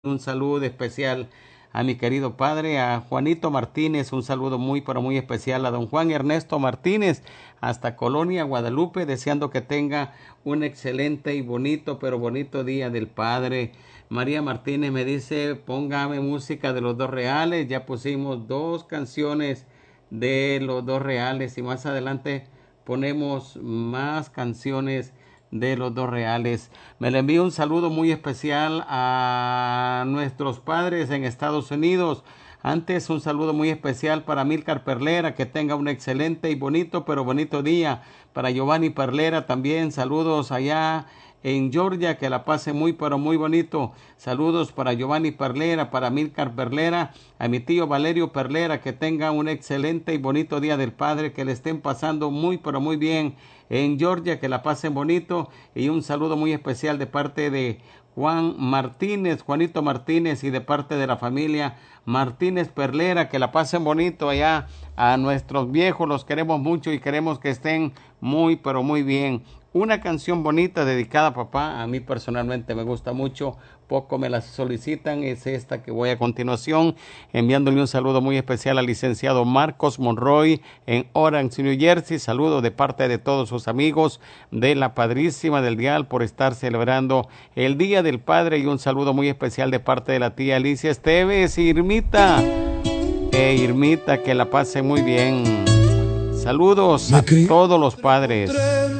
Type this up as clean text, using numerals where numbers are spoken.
Un saludo especial a mi querido padre, a Juanito Martínez, un saludo muy, pero muy especial a don Juan Ernesto Martínez, hasta Colonia, Guadalupe, deseando que tenga un excelente y bonito, pero bonito día del padre. María Martínez me dice, póngame música de los Dos Reales, ya pusimos dos canciones de los Dos Reales y más adelante ponemos más canciones de los Dos Reales. Me le envío un saludo muy especial a nuestros padres en Estados Unidos. Antes un saludo muy especial para Milcar Perlera, que tenga un excelente y bonito, pero bonito día. Para Giovanni Perlera también saludos allá en Georgia, que la pase muy, pero muy bonito. Saludos para Giovanni Perlera, para Milcar Perlera, a mi tío Valerio Perlera, que tenga un excelente y bonito día del padre, que le estén pasando muy, pero muy bien en Georgia, que la pasen bonito, y un saludo muy especial de parte de Juan Martínez, Juanito Martínez, y de parte de la familia Martínez Perlera, que la pasen bonito allá. A nuestros viejos los queremos mucho y queremos que estén muy, pero muy bien. Una canción bonita dedicada a papá, a mí personalmente me gusta mucho, poco me la solicitan, es esta que voy a continuación, enviándole un saludo muy especial al licenciado Marcos Monroy en Orange, New Jersey. Saludo de parte de todos sus amigos de la Padrísima del Dial por estar celebrando el Día del Padre, y un saludo muy especial de parte de la tía Alicia Esteves y Irmita. Irmita, que la pase muy bien. Saludos a todos los padres.